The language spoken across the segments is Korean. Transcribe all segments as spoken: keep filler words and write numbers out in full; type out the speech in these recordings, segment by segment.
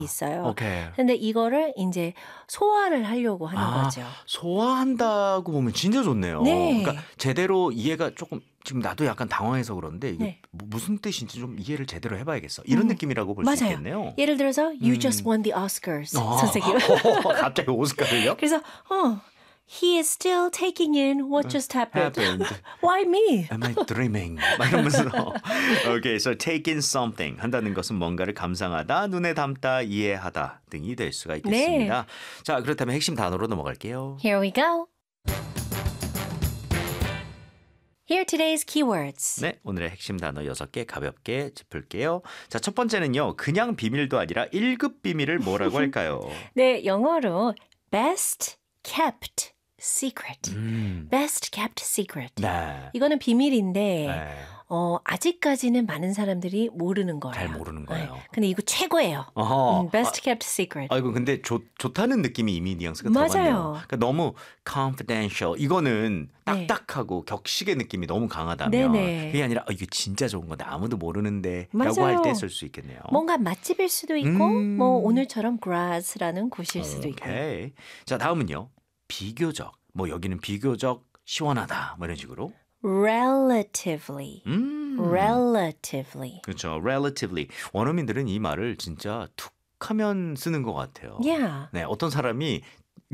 있어요. 오케이. 근데 이거를 이제 소화를 하려고 하는 아, 거죠. 소화한다고 보면 진짜 좋네요. 네. 그러니까 제대로 이해가 조금 지금 나도 약간 당황해서 그런데 이게 네. 뭐 무슨 뜻인지 좀 이해를 제대로 해봐야겠어. 이런 음, 느낌이라고 볼 수 맞아요. 있겠네요. 예를 들어서 You just 음. won the Oscars, 어, 선생님. 갑자기 오스카를요? 그래서 어, He is still taking in what just happened. happened. Why me? Am I dreaming? 막 이러면서 Okay, so take in something 한다는 것은 뭔가를 감상하다, 눈에 담다, 이해하다 등이 될 수가 있겠습니다. 자, 그렇다면 핵심 단어로 넘어갈게요. Here we go. Here are today's keywords. 네, 오늘의 핵심 단어 여섯 개 가볍게 짚을게요. 자, 첫 번째는요. 그냥 비밀도 아니라 일 급 비밀을 뭐라고 할까요? 네, 영어로 best kept secret. 음, best kept secret. 네. 이거는 비밀인데 네. 어, 아직까지는 많은 사람들이 모르는 거예요. 잘 모르는 거예요. 네, 근데 이거 최고예요. 어허. 음, best kept secret. 아이고 근데 좋, 좋다는 느낌이 이미 뉘앙스가 맞아요. 들어갔네요. 그러니까 너무 confidential 이거는 네. 딱딱하고 격식의 느낌이 너무 강하다면 네네. 그게 아니라 어, 이게 진짜 좋은 건데 아무도 모르는데 라고 맞아요. 할 때 쓸 수 있겠네요. 뭔가 맛집일 수도 있고 음. 뭐 오늘처럼 grass라는 곳일 수도 있고. 오케이. 자, 다음은요. 비교적. 뭐 여기는 비교적 시원하다. 뭐 이런 식으로. relatively. 음. relatively. 그렇죠. relatively. 원어민들은 이 말을 진짜 툭 하면 쓰는 것 같아요. Yeah. 네, 어떤 사람이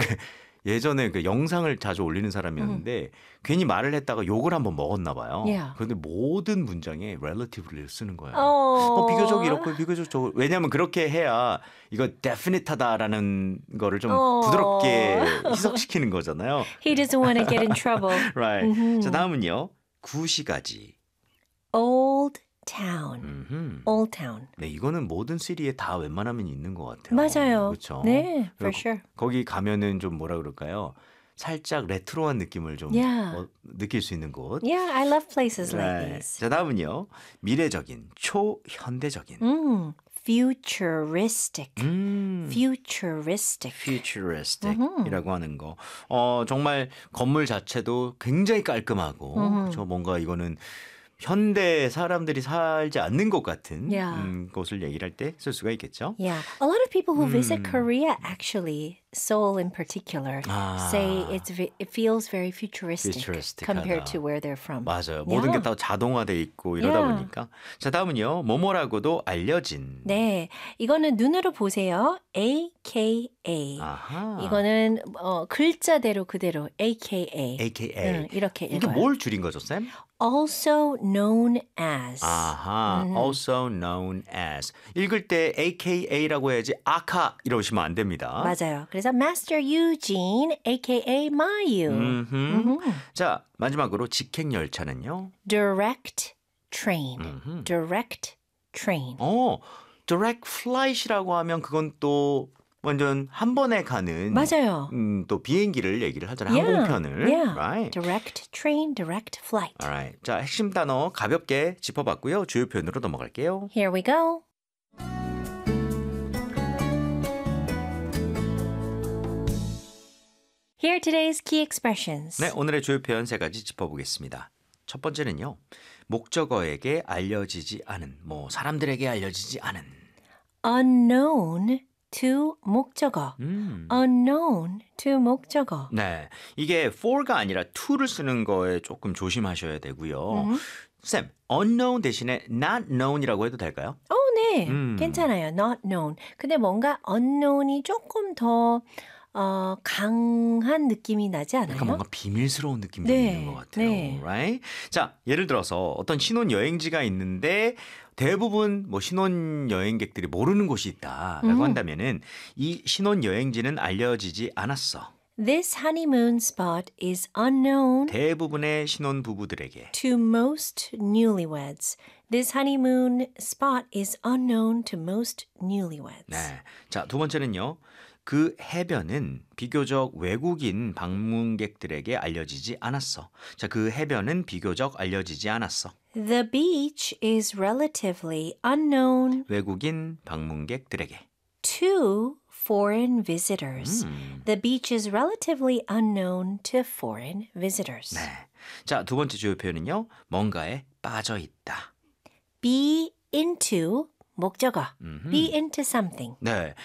예전에 그 영상을 자주 올리는 사람이었는데 괜히 말을 했다가 욕을 한번 먹었나 봐요. Yeah. 그런데 모든 문장에 relatively를 쓰는 거예요. 어. 뭐 비교적 이렇고 비교적 저거. 왜냐하면 그렇게 해야 이거 definite하다라는 거를 좀 어. 부드럽게 희석시키는 거잖아요. He doesn't want to get in trouble. Right. 음흠. 자, 다음은요. 구시가지. Old town. 음흠. Old town. 네, 이거는 모든 시리에 다 웬만하면 있는 것 같아요. 맞아요. 그렇죠. 네, for 그리고 sure. 거기 가면은 좀 뭐라 그럴까요? 살짝 레트로한 느낌을 좀 Yeah. 어, 느낄 수 있는 곳. Yeah, I love places like Right. these. 자, 다음은요. 미래적인, 초현대적인. 음, futuristic. 음. futuristic. futuristic이라고 하는 거. 어, 정말 건물 자체도 굉장히 깔끔하고 그렇죠. 뭔가 이거는 현대 사람들이 살지 않는 것 같은 Yeah. 음, 곳을 얘기를 할 때 쓸 수가 있겠죠. Yeah, a lot of people who visit 음. Korea actually, Seoul in particular, 아. say it's ve- it feels very futuristic Futuristic하다. compared to where they're from. 맞아요. 모든 게 Yeah. 다 자동화돼 있고 이러다 Yeah. 보니까. 자, 다음은요. 뭐뭐라고도 알려진. 네, 이거는 눈으로 보세요. 에이케이에이. 아하. 이거는 어, 글자대로 그대로 에이케이에이. 에이케이에이. 응, 이렇게 이게 읽어요. 뭘 줄인 거죠, 쌤? Also known as. 아하. Also known as. 읽을 때 에이케이에이라고 해야지 아카 이러시면 안 됩니다. 맞아요. 그래서 Master Eugene, 에이케이에이 Mayu. 음흠. 자, 마지막으로 직행 열차는요. Direct train. 음흠. Direct train. 어, direct flight이라고 하면 그건 또 완전 한 번에 가는 맞아요. 음, 또 비행기를 얘기를 하잖아요. Yeah, 항공편을. yeah. Right. Direct train, direct flight. Alright. 자, 핵심 단어 가볍게 짚어봤고요. 주요 표현으로 넘어갈게요. Here we go. Here are today's key expressions. 네, 오늘의 주요 표현 세 가지 짚어보겠습니다. 첫 번째는요. 목적어에게 알려지지 않은, 뭐 사람들에게 알려지지 않은. Unknown to 목적어. 음. Unknown to 목적어. 네, 이게 for가 아니라 to를 쓰는 거에 조금 조심하셔야 되고요. 음. 쌤, unknown 대신에 not known이라고 해도 될까요? 어, 네. 음. 괜찮아요. Not known. 근데 뭔가 unknown이 조금 더 어, 강한 느낌이 나지 않아요? 약간 뭔가 비밀스러운 느낌이 네, 있는 것 같아요. 네. Right? 자, 예를 들어서 어떤 신혼 여행지가 있는데 대부분 뭐 신혼 여행객들이 모르는 곳이 있다라고 음. 한다면은 이 신혼 여행지는 알려지지 않았어. This honeymoon spot is unknown 대부분의 신혼 부부들에게. to most newlyweds. This honeymoon spot is unknown to most newlyweds. 네. 자, 두 번째는요. 그 해변은 비교적 외국인 방문객들에게 알려지지 않았어. 자, 그 해변은 비교적 알려지지 않았어. The beach is relatively unknown 외국인 방문객들에게. to foreign visitors. 음. The beach is relatively unknown to foreign visitors. 네. 자, 두 번째 주요 표현은요. 뭔가에 빠져 있다. Be into 목적어. 음흠. be into something. 네.